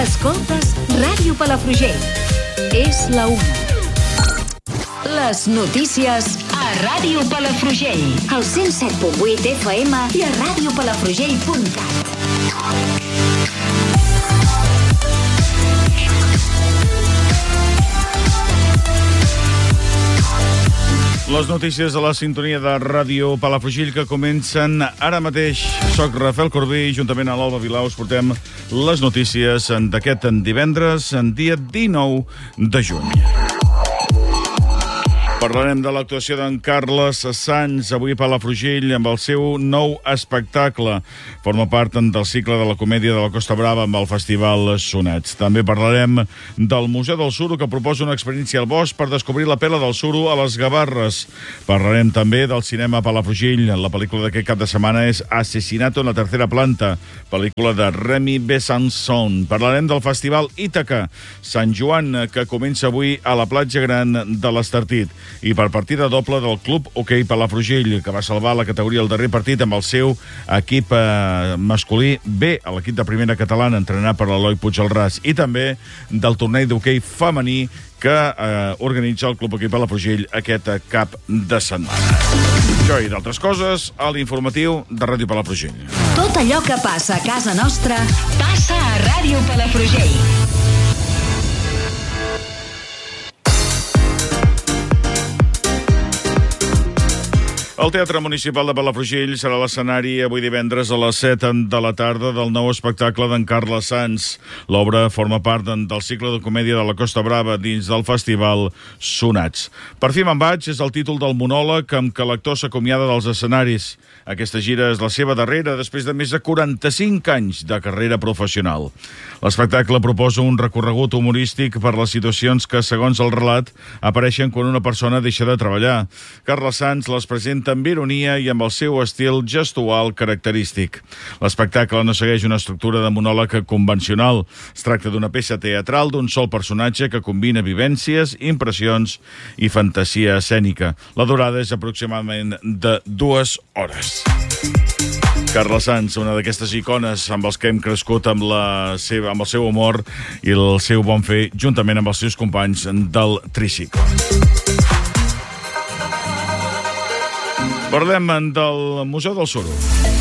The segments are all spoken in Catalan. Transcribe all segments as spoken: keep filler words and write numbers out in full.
Escoltes Ràdio Palafrugell. És la una. Les notícies a Ràdio Palafrugell. Al cent set punt vuit F M i a ràdio palafrugell punt cat. Les notícies a la sintonia de Ràdio Palafrugell que comencen ara mateix. Soc Rafael Corbí i juntament a l'Alba Vilau us portem les notícies d'aquest divendres, en dia dinou de juny. Parlarem de l'actuació d'en Carles Sans avui a Palafrugell amb el seu nou espectacle. Forma part del cicle de la comèdia de la Costa Brava amb el Festival Sonets. També parlarem del Museu del Suro que proposa una experiència al bosc per descobrir la pela del suro a les Gavarres. Parlarem també del cinema a Palafrugell. La pel·lícula d'aquest cap de setmana és Asesinato en la tercera planta, pel·lícula de Remy Besançon. Parlarem del Festival Ítaca Sant Joan que comença avui a la platja gran de l'Estartit. I per partida doble del Club Hoquei Palafrugell, que va salvar la categoria al darrer partit amb el seu equip eh, masculí B, a l'equip de primera catalana, entrenat per l'Eloi Puigdelràs, i també del torneig d'hoquei femení que eh, organitza el Club Hoquei Palafrugell aquest cap de setmana. Això i d'altres coses a l'informatiu de Ràdio Palafrugell. Tot allò que passa a casa nostra passa a Ràdio Palafrugell. El Teatre Municipal de Palafrugell serà l'escenari avui divendres a les set de la tarda del nou espectacle d'en Carles Sans. L'obra forma part del cicle de comèdia de la Costa Brava dins del Festival Sonats. Per fi me'n vaig és el títol del monòleg amb què l'actor s'acomiada dels escenaris. Aquesta gira és la seva darrera després de més de quaranta-cinc anys de carrera professional. L'espectacle proposa un recorregut humorístic per les situacions que, segons el relat, apareixen quan una persona deixa de treballar. Carles Sans les presenta amb ironia i amb el seu estil gestual característic. L'espectacle no segueix una estructura de monòleg convencional. Es tracta d'una peça teatral d'un sol personatge que combina vivències, impressions i fantasia escènica. La durada és aproximadament de dues hores. Carles Sans, una d'aquestes icones amb els que hem crescut amb, la seva, amb el seu humor i el seu bon fer, juntament amb els seus companys del tricicle. Parlem del Museu del Suro.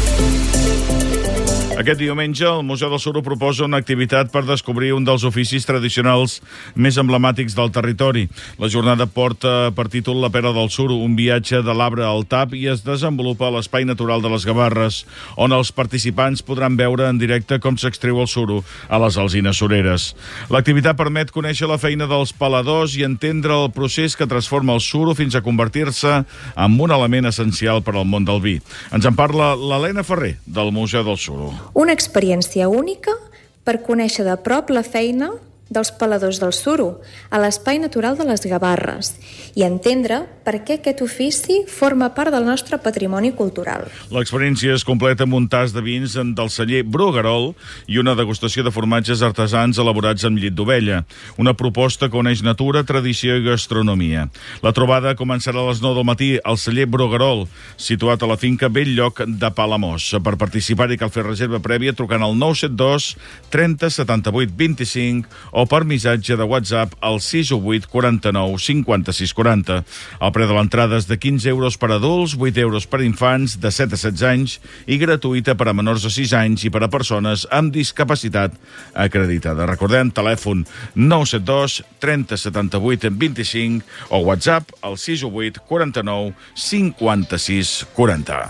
Aquest diumenge, el Museu del Suro proposa una activitat per descobrir un dels oficis tradicionals més emblemàtics del territori. La jornada porta per títol La pera del suro, un viatge de l'arbre al tap, i es desenvolupa a l'Espai Natural de les Gavarres, on els participants podran veure en directe com s'extreu el suro a les alzines sureres. L'activitat permet conèixer la feina dels peladors i entendre el procés que transforma el suro fins a convertir-se en un element essencial per al món del vi. Ens en parla l'Helena Ferrer, del Museu del Suro. Una experiència única per conèixer de prop la feina dels peladors del suro a l'Espai Natural de les Gavarres i entendre per què aquest ofici forma part del nostre patrimoni cultural. L'experiència es completa amb un tas de vins del celler Bruguerol i una degustació de formatges artesans elaborats amb llet d'ovella. Una proposta que uneix natura, tradició i gastronomia. La trobada començarà a les nou del matí al celler Bruguerol, situat a la finca Belllloc de Palamós. Per participar-hi cal fer reserva prèvia trucant al nou set dos trenta setanta-vuit vint-i-cinc o per missatge de WhatsApp al sis u vuit quaranta-nou cinquanta-sis quaranta. El preu de l'entrada és de quinze euros per adults, vuit euros per infants de set a setze anys i gratuïta per a menors de sis anys i per a persones amb discapacitat acreditada. Recordem, telèfon nou set dos trenta setanta-vuit vint-i-cinc o WhatsApp al sis u vuit quaranta-nou cinquanta-sis quaranta.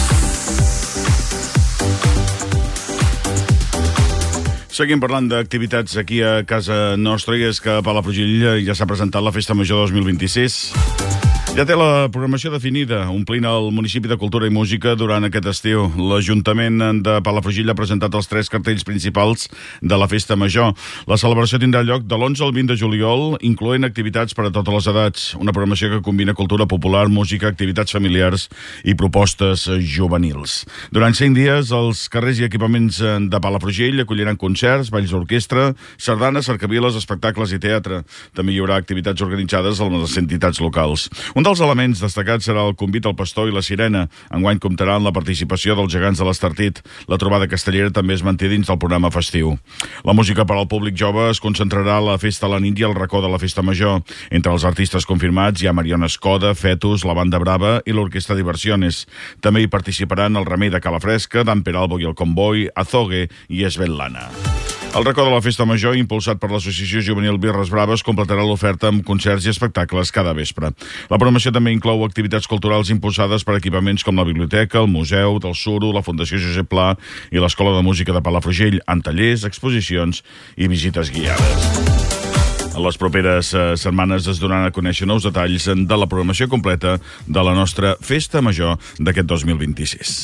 Seguim parlant d'activitats aquí a casa nostra i és que a Palafrugell ja s'ha presentat la Festa Major dos mil vint-i-sis. Ja té la programació definida, omplint el municipi de cultura i música durant aquest estiu. L'Ajuntament de Palafrugell ha presentat els tres cartells principals de la Festa Major. La celebració tindrà lloc de l'onze al vint de juliol, incloent activitats per a totes les edats. Una programació que combina cultura popular, música, activitats familiars i propostes juvenils. Durant cinc dies, els carrers i equipaments de Palafrugell acolliran concerts, balls d'orquestra, sardanes, cercaviles, espectacles i teatre. També hi haurà activitats organitzades amb les entitats locals. Un dels elements destacats serà el convit al pastor i la sirena. Enguany comptarà amb la participació dels gegants de l'Estartit. La trobada castellera també es manté dins del programa festiu. La música per al públic jove es concentrarà a la festa a la nit i al racó de la festa major. Entre els artistes confirmats hi ha Mariona Escoda, Fetus, la Banda Brava i l'Orquestra Diversiones. També hi participaran el Remei de Calafresca, Dan Peralbo i el Comboi, Azogue i Esbel-Lana. El racó de la Festa Major, impulsat per l'Associació Juvenil Birres Braves, completarà l'oferta amb concerts i espectacles cada vespre. La programació també inclou activitats culturals impulsades per equipaments com la Biblioteca, el Museu del Suro, la Fundació Josep Pla i l'Escola de Música de Palafrugell, amb tallers, exposicions i visites guiades. En les properes eh, setmanes es donaran a conèixer nous detalls de la programació completa de la nostra Festa Major d'aquest dos mil vint-i-sis.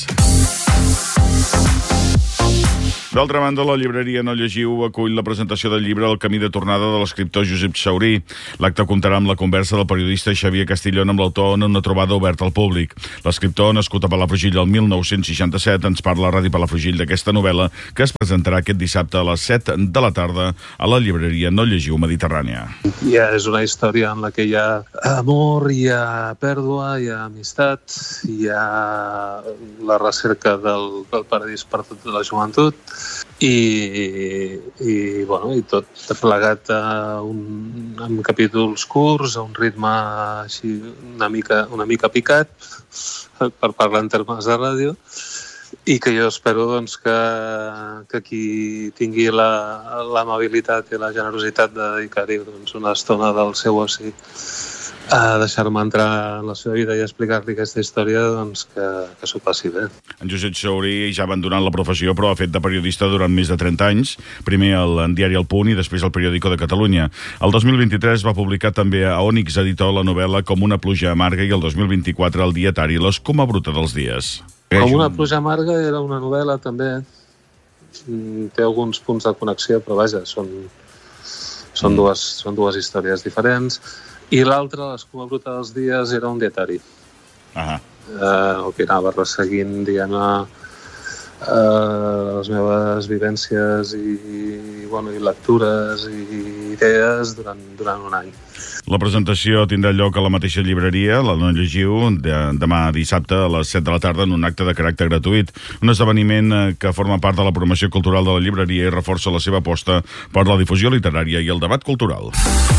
D'altra banda, la llibreria No Llegiu acull la presentació del llibre El camí de tornada de l'escriptor Josep Saurí. L'acte comptarà amb la conversa del periodista Xavier Castillón amb l'autor en una trobada oberta al públic. L'escriptor, nascut a Palafrugell el mil nou-cents seixanta-set, ens parla a Ràdio Palafrugell d'aquesta novel·la que es presentarà aquest dissabte a les set de la tarda a la llibreria No Llegiu Mediterrània. Ja és una història en la que hi ha amor, hi ha pèrdua, hi ha amistat, hi ha la recerca del, del paradís per tota la joventut, i, i, bueno, i tot plegat a un, amb capítols curts, a un ritme així una mica, una mica picat, per parlar en termes de ràdio, i que jo espero doncs, que, que qui tingui l'amabilitat i la generositat de dedicar-hi doncs, una estona del seu oci a deixar-me entrar en la seva vida i explicar-li aquesta història, doncs que, que s'ho passi bé. En Josep Saurí ja ha abandonat la professió, però ha fet de periodista durant més de trenta anys, primer al diari El Punt i després al Periódico de Catalunya. El dos mil vint-i-tres va publicar també a Ònix Editor la novel·la Com una pluja amarga i el dos mil vint-i-quatre el dietari L'escuma bruta dels dies. Com una pluja amarga era una novel·la també. Té alguns punts de connexió, però vaja, són, són, mm. dues, són dues històries diferents. I l'altre, L'escuma bruta dels dies, era un dietari. Uh-huh. Eh, el que anava resseguint, diguem-ne, eh, les meves vivències i, i, bueno, i lectures i idees durant, durant un any. La presentació tindrà lloc a la mateixa llibreria, la No Llegiu, de, demà dissabte a les set de la tarda en un acte de caràcter gratuït. Un esdeveniment que forma part de la promoció cultural de la llibreria i reforça la seva aposta per la difusió literària i el debat cultural.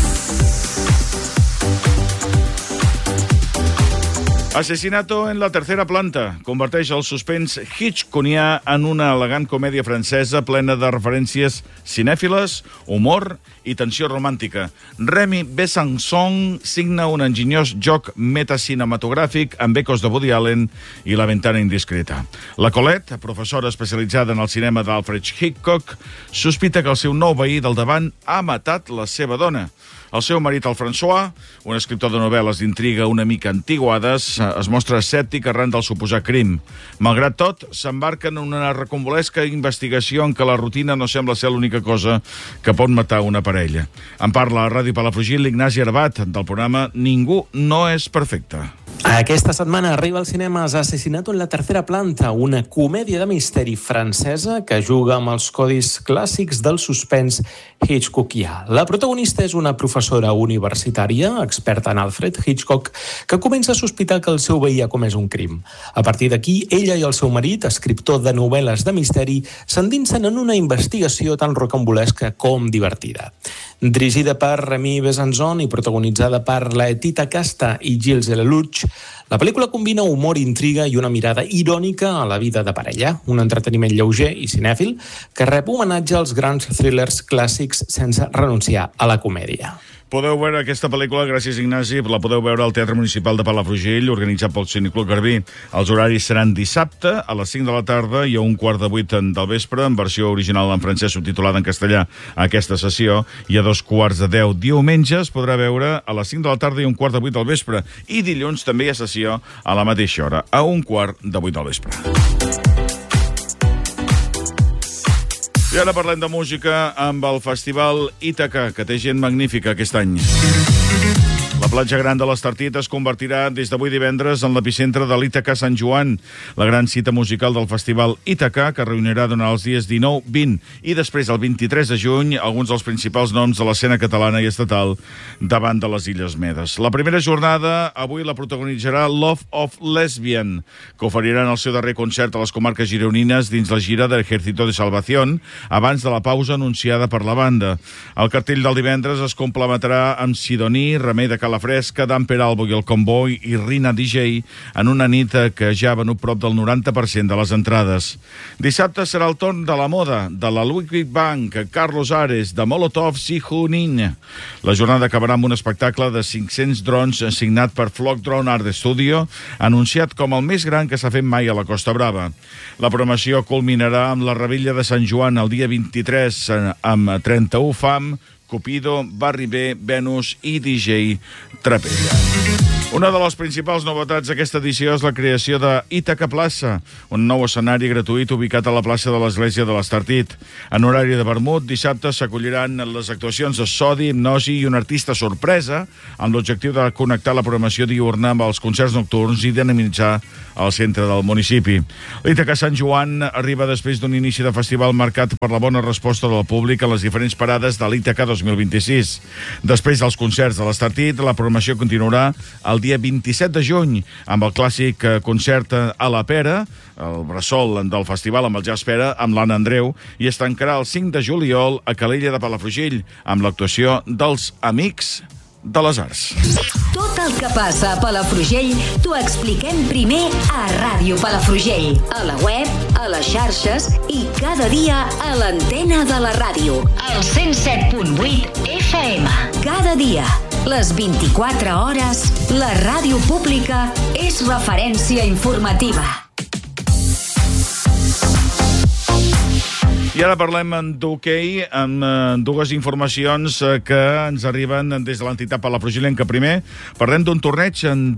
Asesinato en la tercera planta converteix el suspens hitchcockià en una elegant comèdia francesa plena de referències cinèfiles, humor i tensió romàntica. Remy Besançon signa un enginyós joc metacinematogràfic amb ecos de Woody Allen i La ventana indiscreta. La Colette, professora especialitzada en el cinema d'Alfred Hitchcock, sospita que el seu nou veí del davant ha matat la seva dona. El seu marit, el François, un escriptor de novel·les d'intriga una mica antiguades, es mostra escèptic arran del suposat crim. Malgrat tot, s'embarca en una reconvolesca investigació en què la rutina no sembla ser l'única cosa que pot matar una parella. En parla a Ràdio Palafrugell l'Ignasi Arbat, del programa Ningú no és perfecte. Aquesta setmana arriba al cinema Asesinato en la tercera planta, una comèdia de misteri francesa que juga amb els codis clàssics del suspens hitchcockià. La protagonista és una professora universitària, experta en Alfred Hitchcock, que comença a sospitar que el seu veí ha comès un crim. A partir d'aquí, ella i el seu marit, escriptor de novel·les de misteri, s'endinsen en una investigació tan rocambolesca com divertida. Dirigida per Remy Besançon i protagonitzada per Laetitia Casta i Gilles Lelouch, la pel·lícula combina humor, intriga i una mirada irònica a la vida de parella, un entreteniment lleuger i cinèfil que rep homenatge als grans thrillers clàssics sense renunciar a la comèdia. Podeu veure aquesta pel·lícula, gràcies Ignasi, la podeu veure al Teatre Municipal de Palafrugell, organitzat pel Cineclub Garbí. Els horaris seran dissabte a les cinc de la tarda i a un quart de vuit del vespre, en versió original en francès subtitulada en castellà a aquesta sessió, i a dos quarts de deu diumenge es podrà veure a les cinc de la tarda i un quart de vuit del vespre, i dilluns també hi ha sessió a la mateixa hora, a un quart de vuit del vespre. I ara parlem de música amb el Festival Ítaca, que té gent magnífica aquest any. La platja gran de l'Estartit es convertirà des d'avui divendres en l'epicentre de l'Ítaca Sant Joan, la gran cita musical del festival Ítaca, que reunirà durant els dies dinou, vint i després el vint-i-tres de juny alguns dels principals noms de l'escena catalana i estatal davant de les Illes Medes. La primera jornada avui la protagonitzarà Love of Lesbian, que oferiran el seu darrer concert a les comarques gironines dins la gira de Ejército de Salvación, abans de la pausa anunciada per la banda. El cartell del divendres es complementarà amb Sidoní, Remei de La Fresca, Dan Peralbo i el Comboi i Rina D J en una nit que ja ha venut prop del noranta per cent de les entrades. Dissabte serà el torn de la moda, de la Ludwig Bank, Carlos Ares, de Molotov i Junín. La jornada acabarà amb un espectacle de cinc-cents drons signat per Flock Drone Art Studio, anunciat com el més gran que s'ha fet mai a la Costa Brava. La programació culminarà amb la Rebella de Sant Joan el dia vint-i-tres amb trenta-u Fam, Cupido, Barri B, Venus i D J Trapella. Una de les principals novetats d'aquesta edició és la creació de Ítaca Plaça, un nou escenari gratuït ubicat a la plaça de l'Església de l'Estartit. En horari de vermut, dissabte s'acolliran les actuacions de Sodi, Hipnosi i un artista sorpresa, amb l'objectiu de connectar la programació diurna amb els concerts nocturns i dinamitzar el centre del municipi. L'Ítaca Sant Joan arriba després d'un inici de festival marcat per la bona resposta del públic a les diferents parades de l'Ítaca dos mil vint-i-sis. Després dels concerts de l'Estartit, la programació continuarà el dia vint-i-set de juny amb el clàssic concert a la Pera, el bressol del festival amb el Jazz Pera, amb l'Anna Andreu, i es tancarà el cinc de juliol a Calella de Palafrugell amb l'actuació dels Amics de les Arts. Tot el que passa a Palafrugell t'ho expliquem primer a Ràdio Palafrugell, a la web, a les xarxes i cada dia a l'antena de la ràdio, al cent set punt vuit F M. Cada dia, les vint-i-quatre hores, la ràdio pública és referència informativa. I ara parlem d'hoquei amb dues informacions que ens arriben des de l'entitat palafrugellenca. Primer, parlem d'un torneig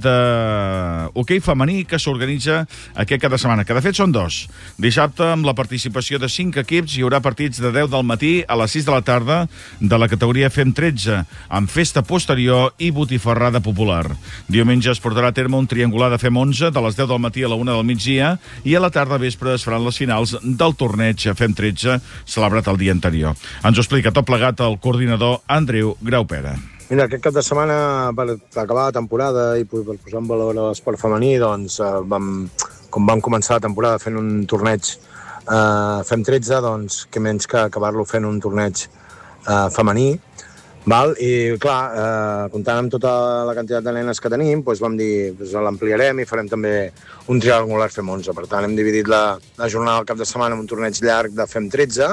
d'hoquei femení que s'organitza aquest cada setmana, que de fet són dos. Dissabte, amb la participació de cinc equips, hi haurà partits de deu del matí a les sis de la tarda de la categoria Fem tretze, amb festa posterior i botifarrada popular. Diumenge es portarà a terme un triangular de Fem onze de les deu del matí a la una del migdia i a la tarda vespre es faran les finals del torneig Fem tretze celebrat el dia anterior. Ens ho explica tot plegat el coordinador Andreu Graupera. Mira, aquest cap de setmana, per acabar la temporada i per posar en valor l'esport femení, doncs, vam, com vam començar la temporada fent un torneig eh, Fem tretze, doncs, que menys que acabar-lo fent un torneig eh, femení. Val? I, clar, eh, comptant amb tota la quantitat de nenes que tenim, doncs vam dir, doncs, l'ampliarem i farem també un triangular Fem onze. Per tant, hem dividit la, la jornada del cap de setmana en un torneig llarg de Fem tretze,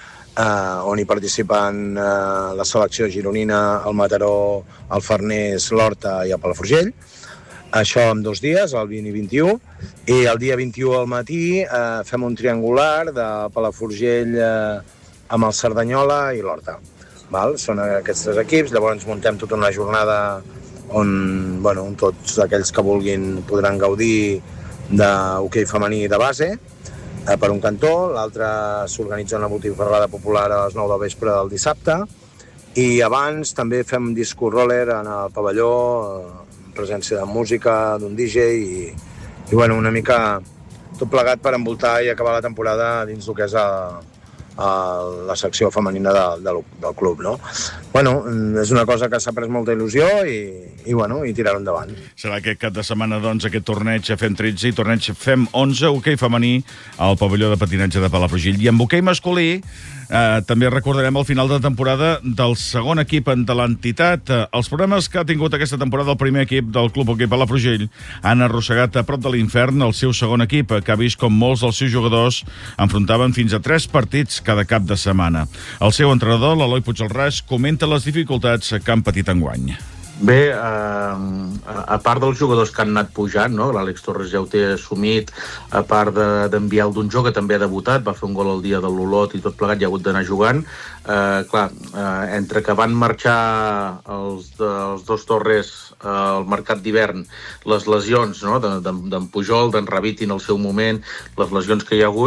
eh, on hi participen eh, la selecció gironina, el Mataró, el Farners, l'Horta i el Palafrugell. Això en dos dies, el vint i vint-i-u. I el dia vint-i-u al matí eh, fem un triangular de Palafrugell eh, amb el Cerdanyola i l'Horta. Val? Són aquests tres equips, llavors muntem tota una jornada on, bueno, on tots aquells que vulguin podran gaudir d'hoquei femení de base eh, per un cantó, l'altre s'organitza una botifarrada popular a les nou del vespre del dissabte i abans també fem disco roller en el pavelló, eh, en presència de música, d'un D J i, i bueno, una mica tot plegat per envoltar i acabar la temporada dins el que és el a la secció femenina de, de, del club, no? Bueno, és una cosa que s'ha pres molta il·lusió i, i, bueno, i tirar-ho endavant. Serà aquest cap de setmana, doncs, aquest torneig Fem tretze i torneig Fem onze, hoquei femení al pavelló de patinatge de Palafrugell. I amb hoquei masculí eh, també recordarem el final de temporada del segon equip de l'entitat. Els problemes que ha tingut aquesta temporada el primer equip del Club Hoquei Palafrugell han arrossegat a prop de l'infern el seu segon equip, que ha vist com molts dels seus jugadors enfrontaven fins a tres partits cada cap de setmana. El seu entrenador, l'Eloi Puigdelràs, comenta les dificultats que han patit enguany. Bé, eh, a part dels jugadors que han anat pujant, no? L'Àlex Torres ja ho té assumit, a part d'enviar de, el Donjó, que també ha debutat, va fer un gol el dia de l'Olot i tot plegat, ja ha hagut d'anar jugant. Eh, clar, eh, entre que van marxar els, de, els dos Torres eh, al mercat d'hivern, les lesions, no? d'en de, de, Pujol, d'en Raviti en el seu moment, les lesions que hi ha hagut,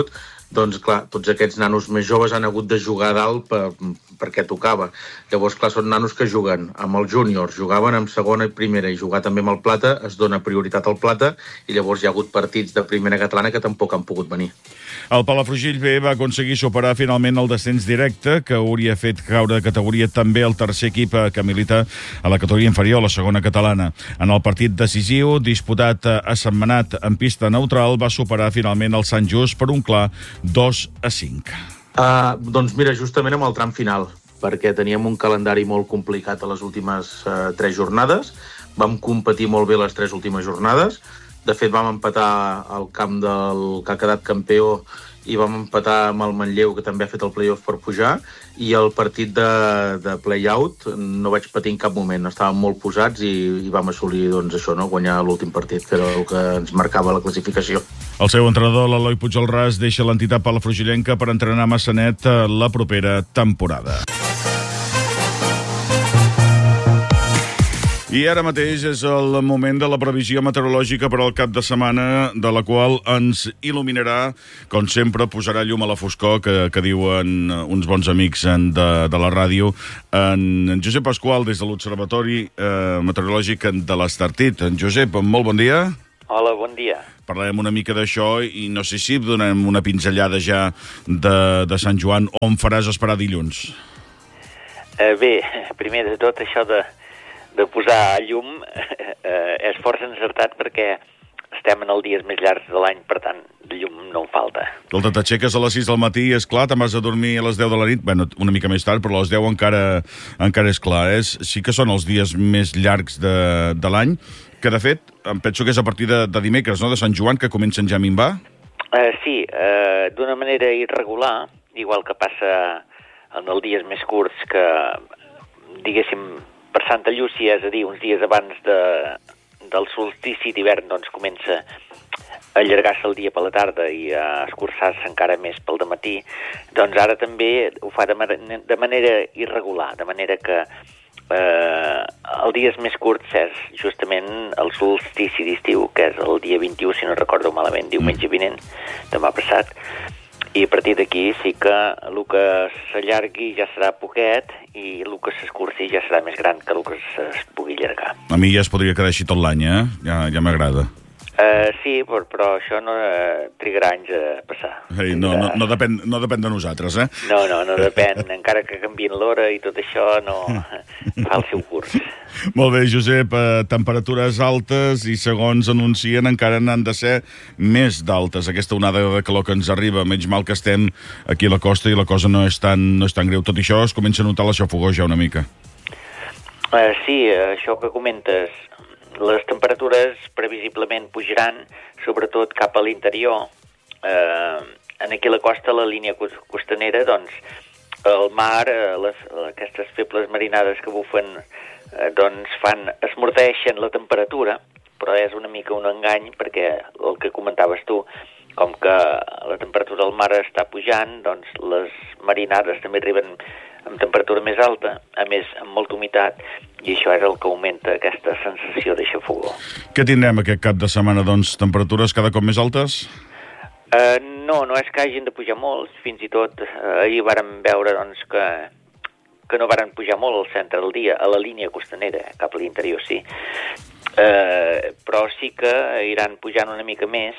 doncs clar, tots aquests nanos més joves han hagut de jugar a dalt per, perquè tocava. Llavors, clar, són nanos que juguen amb els júniors, jugaven amb segona i primera, i jugar també amb el plata, es dona prioritat al plata, i llavors hi ha hagut partits de primera catalana que tampoc han pogut venir. El Palafrugell B va aconseguir superar finalment el descens directe, que hauria fet caure de categoria també el tercer equip que milita a la categoria inferior, la segona catalana. En el partit decisiu, disputat a Sentmenat en pista neutral, va superar finalment el Sant Just per un clar dos a cinc. Uh, doncs mira, justament amb el tram final, perquè teníem un calendari molt complicat a les últimes uh, tres jornades. Vam competir molt bé les tres últimes jornades. De fet, vam empatar al camp del que ha quedat campió i vam empatar amb el Manlleu, que també ha fet el play-off per pujar, i el partit de, de play-out no vaig patir en cap moment. Estàvem molt posats i, i vam assolir doncs, això, no? Guanyar l'últim partit, que era el que ens marcava la classificació. El seu entrenador, l'Eloi Puigdelràs, deixa l'entitat palafrugellenca per entrenar a Massanet la propera temporada. I ara mateix és el moment de la previsió meteorològica per al cap de setmana, de la qual ens il·luminarà, com sempre, posarà llum a la foscor, que, que diuen uns bons amics de, de la ràdio, en Josep Pasqual, des de l'Observatori eh, Meteorològic de l'Estartit. En Josep, molt bon dia. Hola, bon dia. Parlarem una mica d'això i no sé si donem una pinzellada ja de, de Sant Joan, on faràs esperar dilluns? Eh, bé, primer de tot, això de... de posar llum eh, és força encertat perquè estem en els dies més llargs de l'any, per tant, de llum no en falta. Escolta, t'aixeques a les sis del matí, és clar, te'n vas a dormir a les deu de la nit, bueno, una mica més tard, però a les deu encara, encara és clar. És, sí que són els dies més llargs de, de l'any, que de fet, em penso que és a partir de, de dimecres, no?, de Sant Joan, que comencen ja a minvar? Eh, sí, eh, d'una manera irregular, igual que passa en els dies més curts, que, diguéssim, per Santa Llúcia, és a dir, uns dies abans de, del solstici d'hivern, doncs comença a allargar-se el dia per la tarda i a escurçar-se encara més pel dematí, doncs ara també ho fa de, man- de manera irregular, de manera que eh, els dies més curts és justament el solstici d'estiu, que és el dia vint-i-u, si no recordo malament, diumenge vinent, demà passat, i a partir d'aquí sí que el que s'allargui ja serà poquet i el que s'escurci ja serà més gran que el que es pugui allargar. A mi ja es podria quedar així tot l'any, eh? Ja, ja m'agrada. Uh, sí, però, però això no uh, trigarà anys a passar. Ei, no, no, no, depèn, no depèn de nosaltres, eh? No, no, no depèn. Encara que canvien l'hora i tot això no fa el seu curs. Molt bé, Josep, eh, temperatures altes i segons anuncien encara n'han de ser més d'altes. Aquesta onada de calor que ens arriba, menys mal que estem aquí a la costa i la cosa no és tan, no és tan greu. Tot això es comença a notar la xafogor ja una mica. Uh, sí, això que comentes, les temperatures previsiblement pujaran, sobretot cap a l'interior. Eh, en aquí a la costa, la línia costanera, doncs, el mar, eh, les, aquestes febles marinades que bufen, eh, doncs fan, esmorteixen la temperatura, però és una mica un engany, perquè el que comentaves tu, com que la temperatura del mar està pujant, doncs les marinades també arriben amb temperatura més alta, a més amb molta humitat, i això és el que augmenta aquesta sensació de xafogor. Què tindrem aquest cap de setmana, doncs? Temperatures cada cop més altes? Uh, no, no és que hagin de pujar molt, fins i tot uh, ahir vàrem veure doncs, que, que no varen pujar molt al centre del dia, a la línia costanera, cap a l'interior sí, uh, però sí que iran pujant una mica més,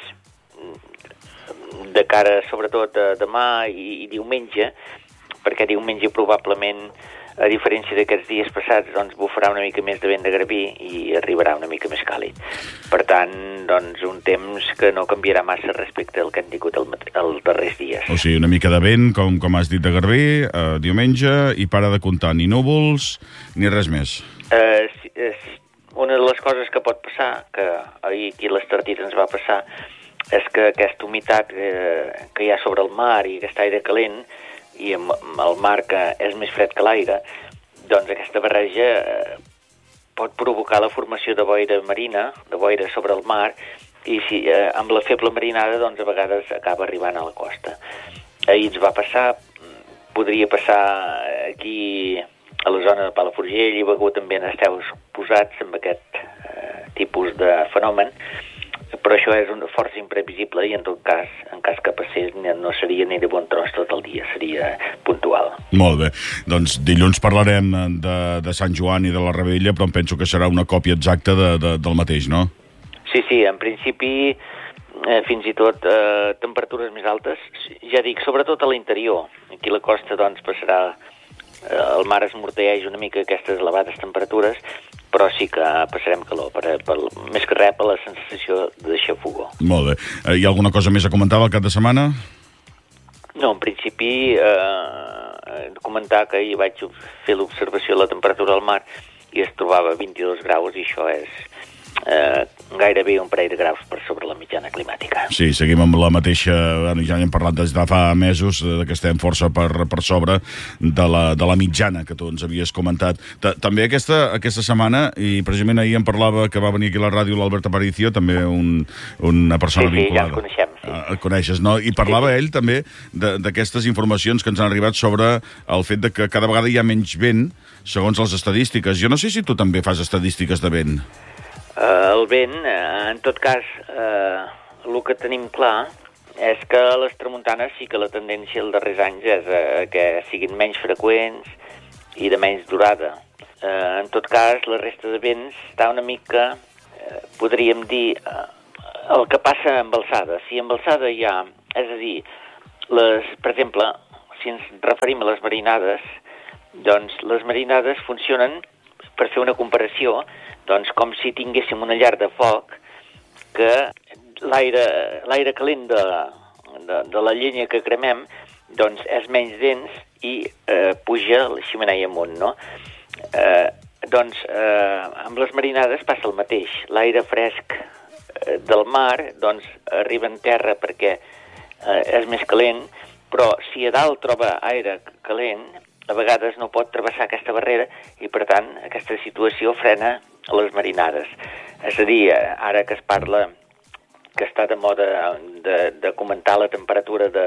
de cara sobretot a demà i, i diumenge, perquè diumenge probablement, a diferència d'aquests dies passats, doncs bufarà una mica més de vent de garbí i arribarà una mica més càlid. Per tant, doncs, un temps que no canviarà massa respecte al que han tingut els el darrers dies. O sigui, una mica de vent, com, com has dit, de garbí, eh, diumenge, i para de comptar ni núvols ni res més. Eh, sí, és una de les coses que pot passar, que ahir aquí a l'Estartit ens va passar, és que aquesta humitat eh, que hi ha sobre el mar i aquest aire calent, i amb el mar que és més fred que l'aire, doncs aquesta barreja eh, pot provocar la formació de boira marina, de boira sobre el mar, i si, eh, amb la feble marinada doncs a vegades acaba arribant a la costa. Ahir ens va passar, podria passar aquí a la zona de Palafrugell i Begur també n'esteu posats amb aquest eh, tipus de fenomen, però això és una força imprevisible i en tot cas, en cas que passés, no seria ni de bon tros tot el dia, seria puntual. Molt bé. Doncs dilluns parlarem de, de Sant Joan i de la Rebella, però em penso que serà una còpia exacta de, de, del mateix, no? Sí, sí, en principi, eh, fins i tot eh, temperatures més altes, ja dic, sobretot a l'interior. Aquí a la costa, doncs, passarà... Eh, el mar es morteix una mica aquestes elevades temperatures, però sí que passarem calor, per, per, més que res per la sensació de xafogor. Molt bé. Eh, hi ha alguna cosa més a comentar al cap de setmana? No, en principi, eh, comentar que ahir vaig fer l'observació de la temperatura al mar i es trobava vint-i-dos graus i això és eh, gairebé un parell de graus per sobre la mitjana climàtica. Sí, seguim amb la mateixa... Bueno, ja n'hem parlat des de fa mesos, eh, que estem força per, per sobre de la, de la mitjana que tu ens havies comentat. T també aquesta, aquesta setmana, i precisament ahir em parlava que va venir aquí a la ràdio l'Albert Aparicio, també un, una persona sí, sí, vinculada. Ja el coneixem, sí. El coneixes, no? I parlava sí, sí. ell també d'aquestes informacions que ens han arribat sobre el fet de que cada vegada hi ha menys vent, segons les estadístiques. Jo no sé si tu també fas estadístiques de vent. Uh, el vent, uh, en tot cas, uh, el que tenim clar és que a les tramuntanes sí que la tendència els darrers anys és uh, que siguin menys freqüents i de menys durada. Uh, en tot cas, la resta de vents està una mica, uh, podríem dir, uh, el que passa amb alçada. Si amb alçada hi ha, és a dir, les, per exemple, si ens referim a les marinades, doncs les marinades funcionen, per fer una comparació, doncs com si tinguéssim una llar de foc que l'aire calent de, de, de la llenya que cremem doncs és menys dens i eh, puja la xemeneia amunt, no? Eh, doncs eh, amb les marinades passa el mateix. L'aire fresc eh, del mar doncs arriba en terra perquè eh, és més calent, però si a dalt troba aire calent, a vegades no pot travessar aquesta barrera i, per tant, aquesta situació frena les marinades. És a dir, ara que es parla que està de moda de, de comentar la temperatura de,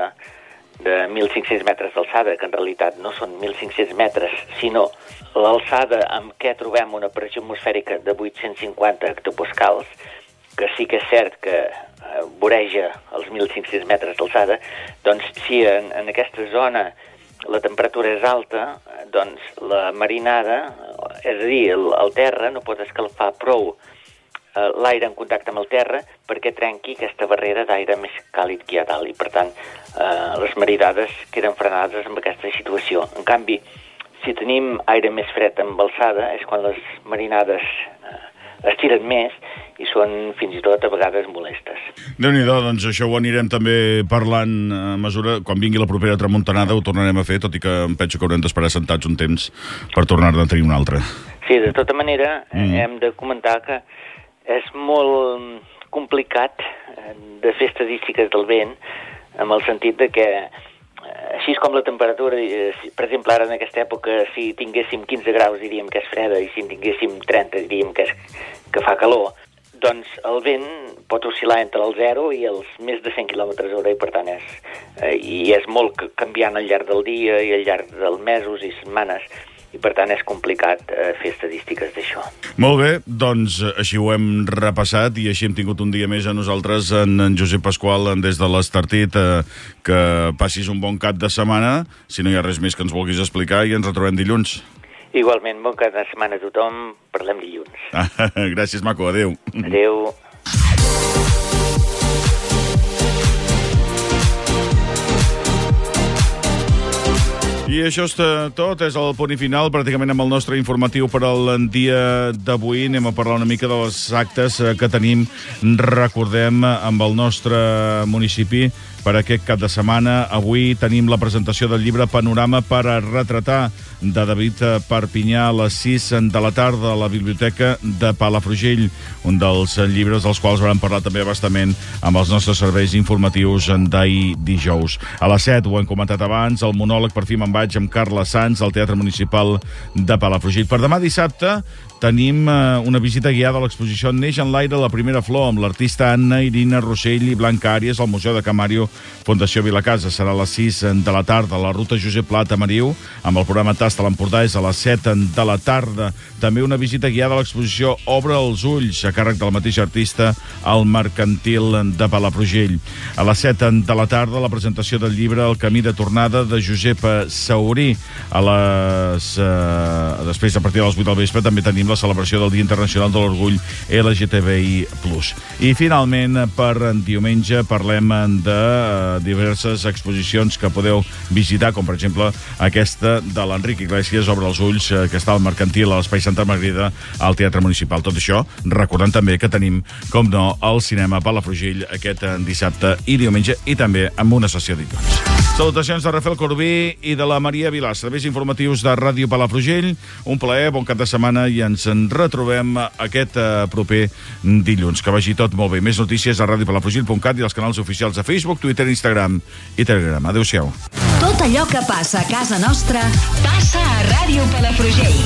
de mil cinc-cents metres d'alçada, que en realitat no són mil cinc-cents metres, sinó l'alçada amb què trobem una pressió atmosfèrica de vuit-cents cinquanta hectopascals, que sí que és cert que eh, voreja els mil cinc-cents metres d'alçada, doncs si en, en aquesta zona la temperatura és alta, doncs la marinada, és a dir, el, el terra no pot escalfar prou eh, l'aire en contacte amb el terra perquè trenqui aquesta barrera d'aire més càlid que hi ha dalt i, per tant, eh, les marinades queden frenades amb aquesta situació. En canvi, si tenim aire més fred amb alçada és quan les marinades eh, es tiren més i són fins i tot a vegades molestes. Déu-n'hi-do, doncs això ho anirem també parlant a mesura, quan vingui la propera tramuntanada ho tornarem a fer, tot i que em penso que haurem d'esperar sentats un temps per tornar-ne a tenir una altra. Sí, de tota manera mm. hem de comentar que és molt complicat de fer estadístiques del vent en el sentit de que així com la temperatura, per exemple, ara en aquesta època, si tinguéssim quinze graus diríem que és freda i si en tinguéssim trenta diríem que, és, que fa calor, doncs el vent pot oscil·lar entre el zero i els més de cent quilòmetres hora i per tant és, eh, i és molt canviant al llarg del dia i al llarg dels mesos i setmanes i per tant és complicat eh, fer estadístiques d'això. Molt bé, doncs així ho hem repassat i així hem tingut un dia més a nosaltres en, en Josep Pasqual des de l'Estartit, eh, que passis un bon cap de setmana, si no hi ha res més que ens vulguis explicar i ens retrobem dilluns. Igualment, bon cap de setmana a tothom, parlem dilluns. Ah, gràcies, maco, adéu. Adéu. I això és tot, és el punt i final pràcticament amb el nostre informatiu per al dia d'avui. Anem a parlar una mica de les actes que tenim, recordem, amb el nostre municipi per aquest cap de setmana. Avui tenim la presentació del llibre Panorama per a retratar de David Perpinyà a les sis de la tarda a la Biblioteca de Palafrugell, un dels llibres dels quals vam parlar també bastament amb els nostres serveis informatius d'ahir dijous. A les set, ho hem comentat abans, el monòleg Per fi me'n vaig amb Carla Sanz al Teatre Municipal de Palafrugell. Per demà dissabte tenim una visita guiada a l'exposició Neix en l'aire la primera flor amb l'artista Anna Irina Rossell i Blanca Àries al Museu de Can Màrio, Fundació Vilacasa. Serà a les sis de la tarda a la ruta Josep Pla a Tamariu amb el programa Tasta Cast a l'Empordà és a les set de la tarda. També una visita guiada a l'exposició Obre els ulls, a càrrec del mateix artista al Mercantil de Palafrugell. A les set de la tarda, la presentació del llibre El camí de tornada de Josep Saurí. A les, eh, després, a partir de les vuit del vespre, també tenim la celebració del Dia Internacional de l'Orgull L G T B I plus. I finalment, per diumenge, parlem de eh, diverses exposicions que podeu visitar, com per exemple aquesta de l'Enric Iglesias, Obre els ulls, eh, que està al Mercantil, a l'Espai Santa Margarida, al Teatre Municipal. Tot això, recordant també que tenim, com no, el cinema Palafrugell aquest dissabte i diumenge, i també amb una sessió d'icons. Salutacions de Rafael Corbí i de la Maria Vilà, serveis informatius de Ràdio Palafrugell. Un plaer, bon cap de setmana i ens en retrobem aquest uh, proper dilluns. Que vagi tot molt bé. Més notícies a ràdio palafrugell punt cat i als canals oficials de Facebook, Twitter, Instagram i Telegram. Adéu-siau. Tot allò que passa a casa nostra passa a Ràdio Palafrugell.